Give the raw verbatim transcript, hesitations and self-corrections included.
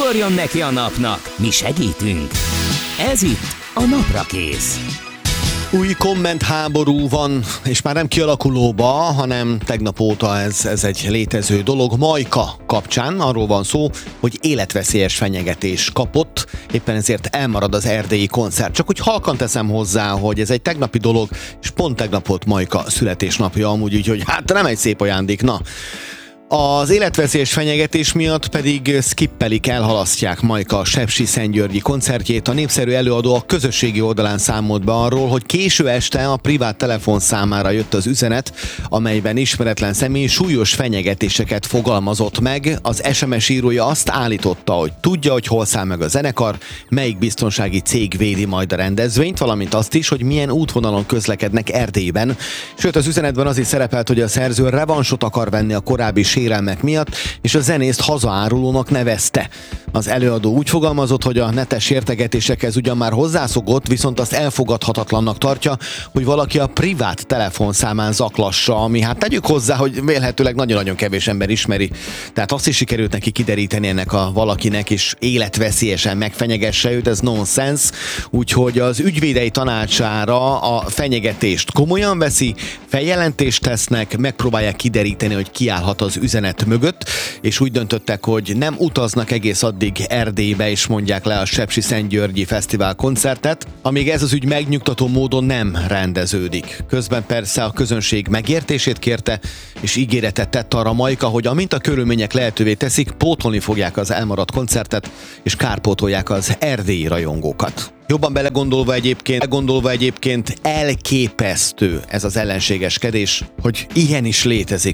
Ugorjon neki a napnak, mi segítünk! Ez itt a Naprakész. Új kommentháború van, és már nem kialakulóba, hanem tegnap óta ez, ez egy létező dolog. Majka kapcsán arról van szó, hogy életveszélyes fenyegetés kapott, éppen ezért elmarad az erdélyi koncert. Csak úgy halkan teszem hozzá, hogy ez egy tegnapi dolog, és pont tegnap volt Majka születésnapja amúgy, úgyhogy hát nem egy szép ajándék, na. Az életveszélyes fenyegetés miatt pedig skippelik, elhalasztják Majka sepsiszentgyörgyi koncertjét. A népszerű előadó a közösségi oldalán számolt be arról, hogy késő este a privát telefonszámára jött az üzenet, amelyben ismeretlen személy súlyos fenyegetéseket fogalmazott meg. Az es em es írója azt állította, hogy tudja, hogy hol száll meg a zenekar, melyik biztonsági cég védi majd a rendezvényt, valamint azt is, hogy milyen útvonalon közlekednek Erdélyben. Sőt, az üzenetben az is szerepelt, hogy a szerző revansot akar venni a korábbi sérelmek miatt, és a zenészt hazaárulónak nevezte. Az előadó úgy fogalmazott, hogy a netes értegetésekhez ugyan már hozzászokott, viszont azt elfogadhatatlannak tartja, hogy valaki a privát telefonszámán zaklassa, ami hát tegyük hozzá, hogy vélhetőleg nagyon-nagyon kevés ember ismeri. Tehát azt is sikerült neki kideríteni ennek a valakinek, és életveszélyesen megfenyegesse őt, ez nonsense. Úgyhogy az ügyvédei tanácsára a fenyegetést komolyan veszi, feljelentést tesznek, megpróbálják kideríteni, hogy ki állhat az üzenet mögött, és úgy döntöttek, hogy nem utaznak egész addig Erdélybe, és mondják le a sepsiszentgyörgyi fesztivál koncertet, amíg ez az ügy megnyugtató módon nem rendeződik. Közben persze a közönség megértését kérte, és ígéretet tett arra Majka, hogy amint a körülmények lehetővé teszik, pótolni fogják az elmaradt koncertet, és kárpótolják az erdélyi rajongókat. Jobban belegondolva egyébként, gondolva egyébként elképesztő ez az ellenségeskedés, hogy ilyen is létezik.